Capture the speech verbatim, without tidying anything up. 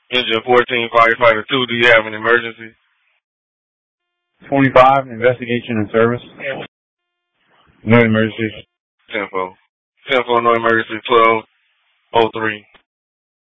Engine fourteen, Firefighter two, do you have an emergency? twenty-five, investigation and service. No emergency. ten four. ten four, no emergency, twelve oh three.